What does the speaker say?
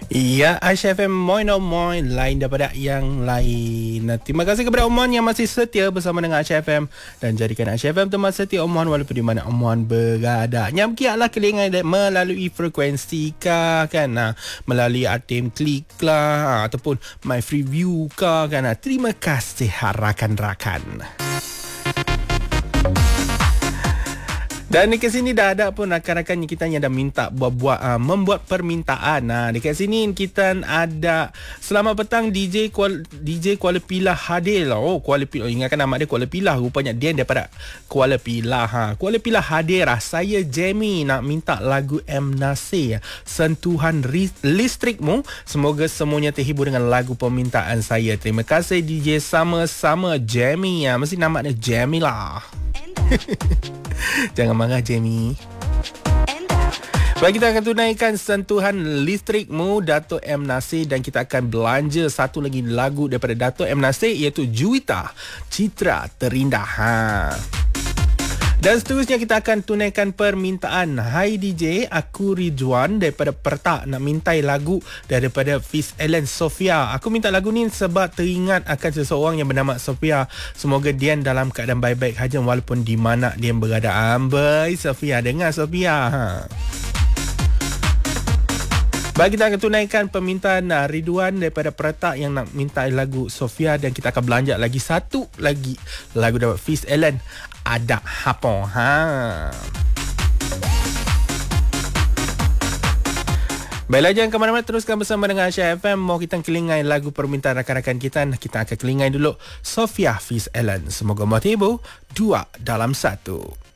Ya, Aisyah FM Moin lain daripada yang lain. Terima kasih kepada Oman yang masih setia bersama dengan Aisyah FM dan jadikan Aisyah FM teman setia Oman walaupun di mana Oman berada. Nyamkiaklah kelingan melalui frekuensi kah kan, melalui Atim Klik lah ataupun My Freeview kah kan. Terima kasih rakan-rakan. Dan dekat sini dah ada pun rakan-rakan kita yang dah minta membuat permintaan. Dekat sini kita ada selamat petang DJ Kuala Pilah hadir lah. Oh, Kuala Pilah, ingatkan nama dia Kuala Pilah, rupanya dia daripada Kuala Pilah. Kuala Pilah hadir lah. Saya Jamie nak minta lagu M Nasir, Sentuhan Listrikmu. Semoga semuanya terhibur dengan lagu permintaan saya. Terima kasih DJ, sama-sama Jamie. Mesti nama dia Jamie lah. Jangan marah Jamie. Baik, kita akan tunaikan Sentuhan Listrikmu Dato' M Nasir dan kita akan belanja satu lagi lagu daripada Dato' M Nasir iaitu Juwita Citra Terindah. Dan seterusnya kita akan tunaikan permintaan. Hai DJ, aku Ridwan daripada Pertak nak mintai lagu daripada Fiz Ellen Sofia. Aku minta lagu ni sebab teringat akan seseorang yang bernama Sofia. Semoga dia dalam keadaan baik-baik saja walaupun di mana dia berada. Amboi Sofia, dengar Sofia. Baik, kita akan tunaikan permintaan Ridwan daripada Pertak yang nak minta lagu Sofia dan kita akan belanja lagi satu lagi lagu daripada Fiz Ellen, Ada Hapon. Baiklah, jangan ke mana-mana, teruskan bersama dengan Aisyah FM. Mau kita kelingai lagu permintaan rakan-rakan kita. Kita akan kelingai dulu Sofia Fiz Ellen. Semoga menghibur. 2 dalam 1.